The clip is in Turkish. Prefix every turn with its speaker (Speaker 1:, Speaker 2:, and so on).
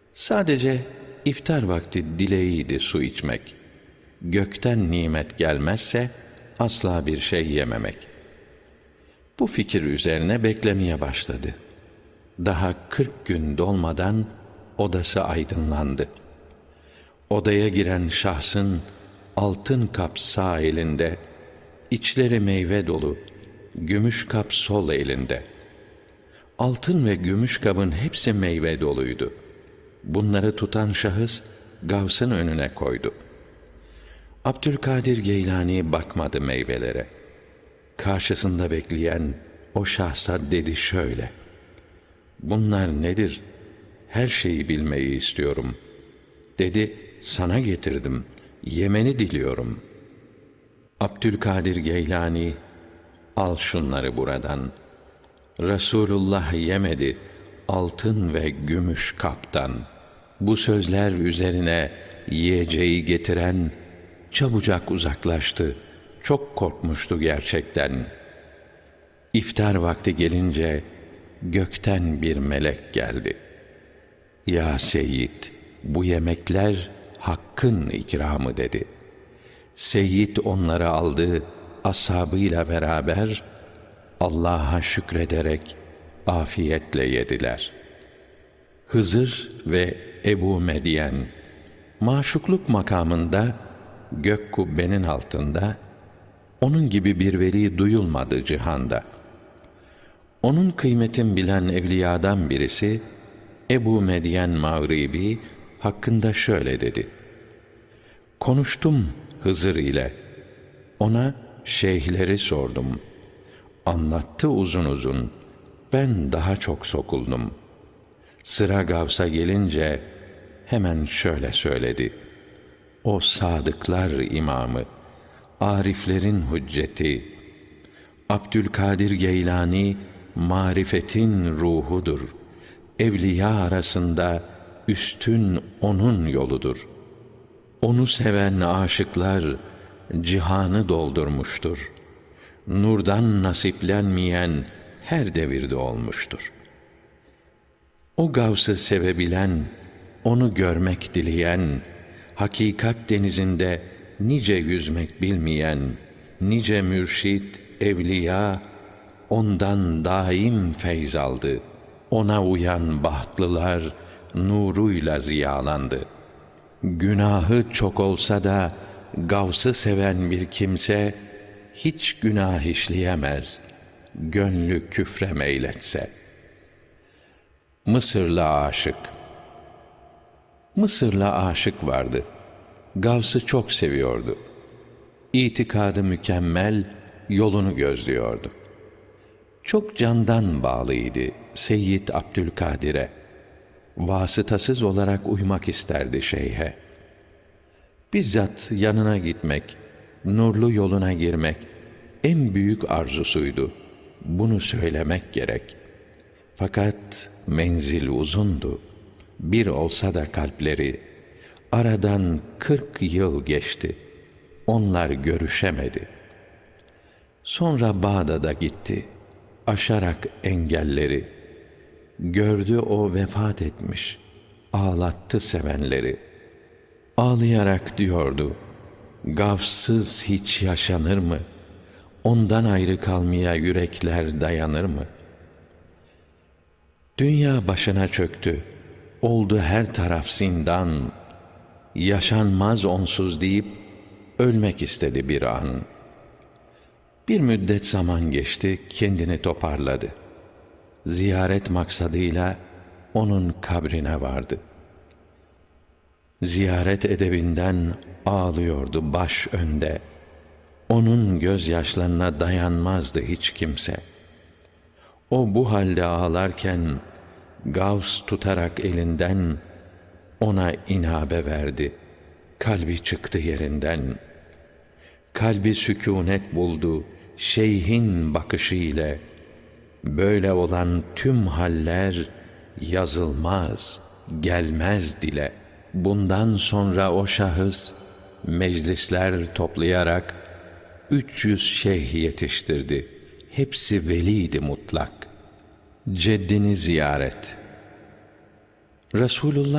Speaker 1: Sadece iftar vakti dileğiydi su içmek. Gökten nimet gelmezse asla bir şey yememek. Bu fikir üzerine beklemeye başladı. Daha 40 gün dolmadan odası aydınlandı. Odaya giren şahsın altın kap sağ elinde, içleri meyve dolu, gümüş kap sol elinde. Altın ve gümüş kabın hepsi meyve doluydu. Bunları tutan şahıs Gavs'ın önüne koydu. Abdülkadir Geylani bakmadı meyvelere. Karşısında bekleyen o şahsa dedi şöyle: "Bunlar nedir? Her şeyi bilmeyi istiyorum." Dedi, "Sana getirdim, yemeni diliyorum." Abdülkadir Geylani, "Al şunları buradan. Resulullah yemedi altın ve gümüş kaptan." Bu sözler üzerine yiyeceği getiren çabucak uzaklaştı. Çok korkmuştu gerçekten. İftar vakti gelince gökten bir melek geldi. "Ya Seyyid, bu yemekler Hakk'ın ikramı." dedi. Seyyid onları aldı, ashabıyla beraber Allah'a şükrederek afiyetle yediler. Hızır ve Ebu Medyen, maşukluk makamında gök kubbenin altında, onun gibi bir veli duyulmadı cihanda. Onun kıymetin bilen evliyadan birisi Ebu Medyen Mağribi hakkında şöyle dedi: "Konuştum Hızır ile, ona şeyhleri sordum. Anlattı uzun uzun, ben daha çok sokuldum. Sıra Gavs'a gelince hemen şöyle söyledi: O sadıklar imamı, ariflerin hücceti, Abdülkadir Geylani marifetin ruhudur. Evliya arasında üstün onun yoludur. Onu seven aşıklar cihanı doldurmuştur. Nurdan nasiplenmeyen her devirde olmuştur. O Gavs'ı sevebilen, onu görmek dileyen, hakikat denizinde nice yüzmek bilmeyen, nice mürşit, evliya ondan daim feyz aldı. Ona uyan bahtlılar nuruyla ziyalandı. Günahı çok olsa da Gavs'ı seven bir kimse hiç günah işleyemez, gönlü küfre meyletse." Mısırlı aşık. Mısırlı aşık vardı. Gavs'ı çok seviyordu. İtikadı mükemmel, yolunu gözlüyordu. Çok candan bağlıydı Seyyid Abdülkadir'e. Vasıtasız olarak uymak isterdi şeyhe. Bizzat yanına gitmek, nurlu yoluna girmek en büyük arzusuydu. Bunu söylemek gerek. Fakat menzil uzundu. Bir olsa da kalpleri, aradan 40 yıl geçti. Onlar görüşemedi. Sonra Bağdat'a gitti. Aşarak engelleri. Gördü o vefat etmiş. Ağlattı sevenleri. Ağlayarak diyordu: "Gavssız hiç yaşanır mı? Ondan ayrı kalmaya yürekler dayanır mı?" Dünya başına çöktü. Oldu her taraf zindan. Yaşanmaz onsuz deyip ölmek istedi bir an. Bir müddet zaman geçti, kendini toparladı. Ziyaret maksadıyla onun kabrine vardı. Ziyaret edebinden ağlıyordu baş önde. Onun gözyaşlarına dayanmazdı hiç kimse. O bu halde ağlarken Gavs tutarak elinden ona inabe verdi. Kalbi çıktı yerinden. Kalbi sükûnet buldu şeyhin bakışı ile. Böyle olan tüm haller yazılmaz, gelmez dile. Bundan sonra o şahıs meclisler toplayarak 300 şeyh yetiştirdi. Hepsi veliydi mutlak. Ceddini ziyaret. Resulullah